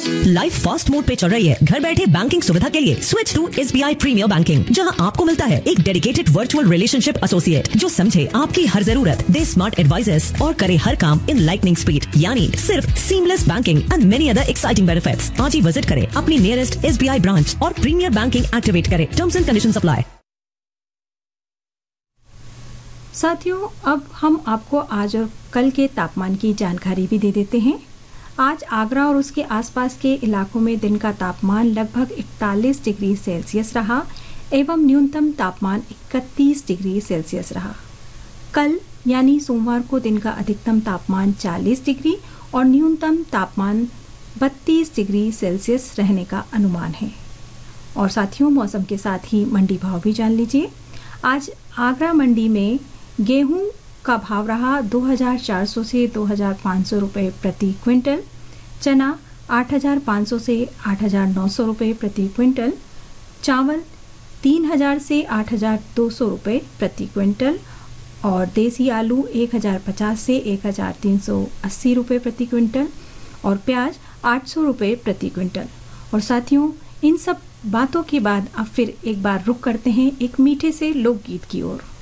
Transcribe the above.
Life fast mode पे चल रही है। घर बैठे बैंकिंग सुविधा के लिए switch to SBI premiere banking, जहां आपको मिलता है एक डेडिकेटेड वर्चुअल रिलेशनशिप एसोसिएट जो समझे आपकी हर जरूरत, दे स्मार्ट एडवाइजेस और करे हर काम इन लाइटनिंग स्पीड, यानी सिर्फ seamless banking and many other exciting benefits. आज ही विजिट करें अपनी नियरेस्ट SBI ब्रांच और प्रीमियर बैंकिंग एक्टिवेट करें। Terms and conditions apply. साथियों, अब हम आपको आज और कल के तापमान की जानकारी भी दे देते हैं। आज आगरा और उसके आसपास के इलाकों में दिन का तापमान लगभग 41 डिग्री सेल्सियस रहा एवं न्यूनतम तापमान 31 डिग्री सेल्सियस रहा। कल यानी सोमवार को दिन का अधिकतम तापमान 40 डिग्री और न्यूनतम तापमान 32 डिग्री सेल्सियस रहने का अनुमान है। और साथियों, मौसम के साथ ही मंडी भाव भी जान लीजिए। आज आगरा मंडी में गेहूं का भाव रहा 2400 से 2500 रुपये प्रति क्विंटल, चना 8500 से 8900 रुपये प्रति क्विंटल, चावल 3000 से 8200 रुपये प्रति क्विंटल और देसी आलू 1050 से 1380 रुपये प्रति क्विंटल और प्याज 800 रुपये प्रति क्विंटल। और साथियों, इन सब बातों के बाद अब फिर एक बार रुक करते हैं एक मीठे से लोकगीत की ओर।